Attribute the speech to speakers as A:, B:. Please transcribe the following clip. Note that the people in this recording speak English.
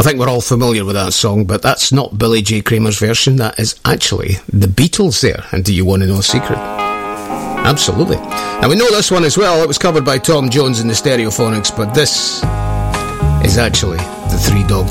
A: I think we're all familiar with that song, but that's not Billy J. Kramer's version. That is actually the Beatles there. And do you want to know a secret? Absolutely. Now we know this one as well. It was covered by Tom Jones in the Stereophonics, but this is actually the Three Dog